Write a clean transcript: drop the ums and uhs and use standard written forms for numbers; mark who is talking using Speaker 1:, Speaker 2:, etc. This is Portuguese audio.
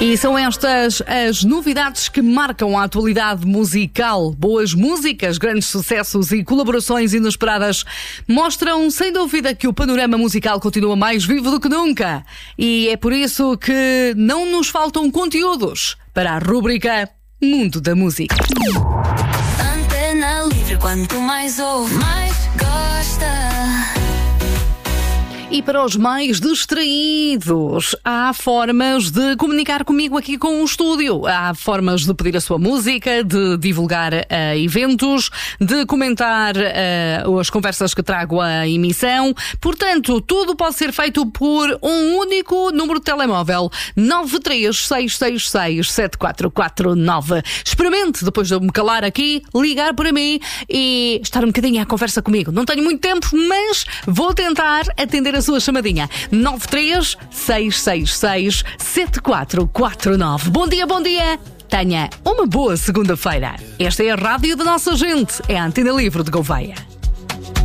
Speaker 1: E são estas as novidades que marcam a atualidade musical. Boas músicas, grandes sucessos e colaborações inesperadas mostram, sem dúvida, que o panorama musical continua mais vivo do que nunca. E é por isso que não nos faltam conteúdos para a rúbrica Mundo da Música.
Speaker 2: Antena Livre, quanto mais ouve, mais gosta.
Speaker 1: E para os mais distraídos, há formas de comunicar comigo aqui com o estúdio. Há formas de pedir a sua música, de divulgar eventos, de comentar as conversas que trago à emissão. Portanto, tudo pode ser feito por um único número de telemóvel: 936667449. Experimente, depois de eu me calar aqui, ligar para mim e estar um bocadinho à conversa comigo. Não tenho muito tempo, mas vou tentar atender a sua chamadinha. 936667449. Bom dia, bom dia. Tenha uma boa segunda-feira. Esta é a rádio da nossa gente. É a Antena Livre de Gouveia.